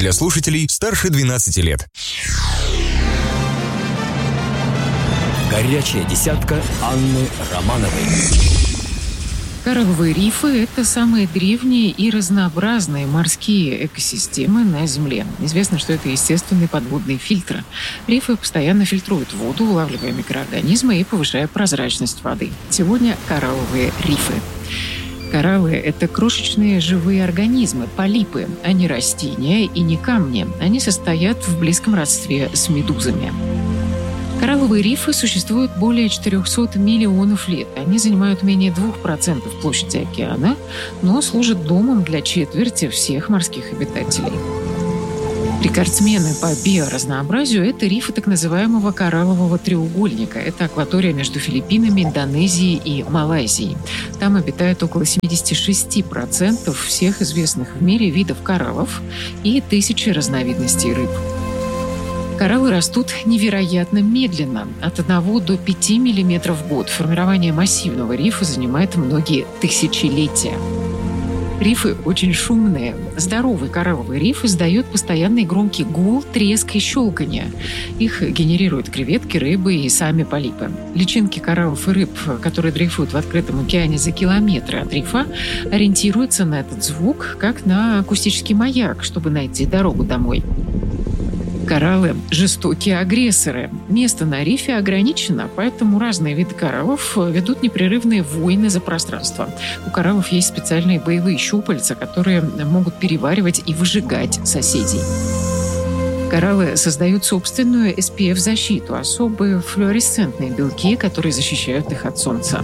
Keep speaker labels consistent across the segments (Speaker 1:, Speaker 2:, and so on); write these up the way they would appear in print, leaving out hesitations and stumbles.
Speaker 1: для слушателей старше 12 лет.
Speaker 2: Горячая десятка Анны Романовой.
Speaker 3: Коралловые рифы – это самые древние и разнообразные морские экосистемы на Земле. Известно, что это естественный подводный фильтр. Рифы постоянно фильтруют воду, улавливая микроорганизмы и повышая прозрачность воды. Сегодня коралловые рифы. Кораллы – это крошечные живые организмы, полипы, а не растения и не камни. Они состоят в близком родстве с медузами. Коралловые рифы существуют более 400 миллионов лет. Они занимают менее 2% площади океана, но служат домом для четверти всех морских обитателей. Рекордсмены по биоразнообразию – это рифы так называемого кораллового треугольника. Это акватория между Филиппинами, Индонезией и Малайзией. Там обитает около 76% всех известных в мире видов кораллов и тысячи разновидностей рыб. Кораллы растут невероятно медленно, от 1 до 5 мм в год. Формирование массивного рифа занимает многие тысячелетия. Рифы очень шумные. Здоровый коралловый риф издает постоянный громкий гул, треск и щелканье. Их генерируют креветки, рыбы и сами полипы. Личинки кораллов и рыб, которые дрейфуют в открытом океане за километры от рифа, ориентируются на этот звук, как на акустический маяк, чтобы найти дорогу домой. Кораллы – жестокие агрессоры. Место на рифе ограничено, поэтому разные виды кораллов ведут непрерывные войны за пространство. У кораллов есть специальные боевые щупальца, которые могут переваривать и выжигать соседей. Кораллы создают собственную SPF-защиту – особые флуоресцентные белки, которые защищают их от солнца.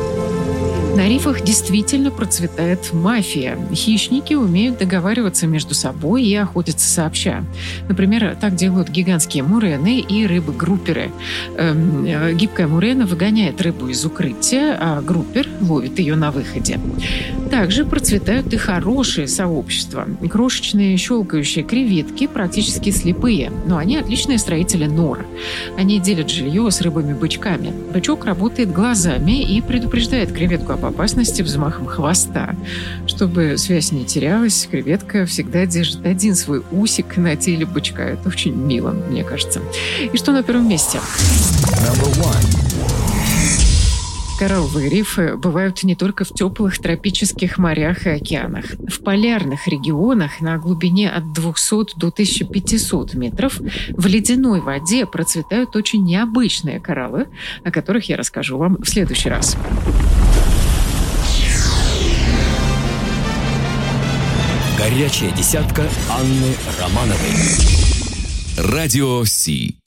Speaker 3: На рифах действительно процветает мафия. Хищники умеют договариваться между собой и охотиться сообща. Например, так делают гигантские мурены и рыбы-групперы. Гибкая мурена выгоняет рыбу из укрытия, а группер ловит ее на выходе. Также процветают и хорошие сообщества. Крошечные щелкающие креветки практически слепые, но они отличные строители нор. Они делят жилье с рыбами-бычками. Бычок работает глазами и предупреждает креветку об опасности взмахом хвоста. Чтобы связь не терялась, креветка всегда держит один свой усик на теле бычка. Это очень мило, мне кажется. И что на первом месте? Коралловые рифы бывают не только в теплых тропических морях и океанах. В полярных регионах на глубине от 200 до 1500 метров в ледяной воде процветают очень необычные кораллы, о которых я расскажу вам в следующий раз.
Speaker 2: Горячая десятка Анны Романовой.
Speaker 1: Радио Си.